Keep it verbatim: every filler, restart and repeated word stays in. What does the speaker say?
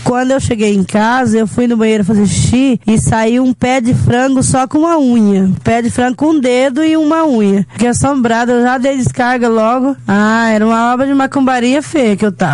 Quando eu cheguei em casa, eu fui no banheiro fazer xixi e saiu um pé de frango só com uma unha. Pé de frango com um dedo e uma unha. Fiquei assombrada, eu já dei descarga logo. Ah, era uma obra de macumbaria feia que eu tava.